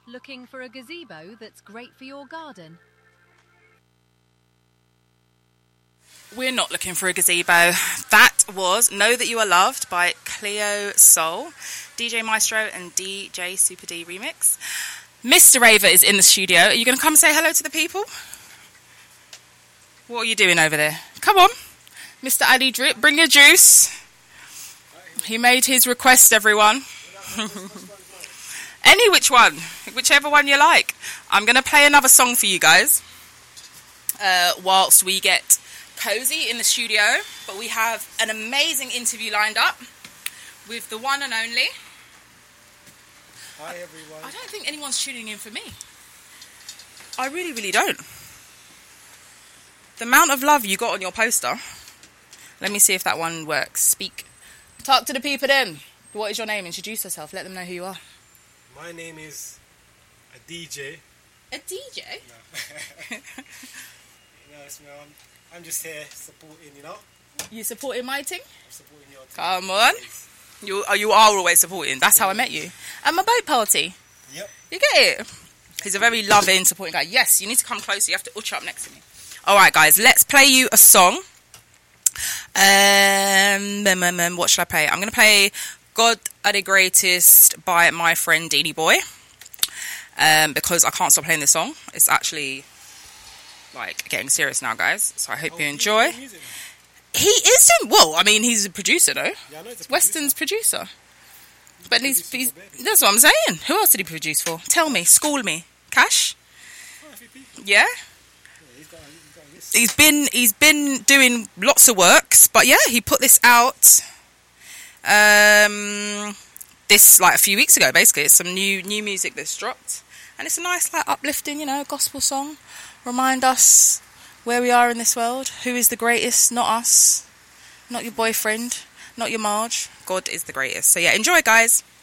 Looking for a gazebo that's great for your garden? We're not looking for a gazebo. That was Know That You Are Loved by Cleo Soul, DJ Maestro and DJ Super D remix. Mr. Raver is in the studio. Are you going to come say hello to the people? What are you doing over there? Come on. Mr. Ali Drip, bring your juice. He made his request, everyone. Any which one, whichever one you like. I'm going to play another song for you guys whilst we get cozy in the studio. But we have an amazing interview lined up with the one and only. Hi, everyone. I don't think anyone's tuning in for me. I really, really don't. The amount of love you got on your poster. Let me see if that one works. Speak. Talk to the people then. What is your name? Introduce yourself. Let them know who you are. My name is a DJ. A DJ? No. It's me. I'm just here supporting, You supporting my team? I'm supporting your team. Come on. You are always supporting. That's how I met you. At my boat party. Yep. You get it? He's a very loving, supporting guy. Yes, you need to come closer. You have to uch up next to me. All right, guys. Let's play you a song. What should I play? I'm going to play God Are The Greatest by my friend Deanie Boy. Because I can't stop playing this song. It's actually getting serious now, guys. So I hope you enjoy. He is doing well. I mean, he's a producer though. Yeah, I know it's a Weston's producer. But he's that's what I'm saying. Who else did he produce for? Tell me, school me. Cash? Yeah? He's been doing lots of works, but yeah, he put this out this a few weeks ago. Basically, it's some new music that's dropped, and it's a nice uplifting, gospel song. Remind us where we are in this world. Who is the greatest? Not us, not your boyfriend, not your Marge. God is the greatest. So yeah, enjoy, guys.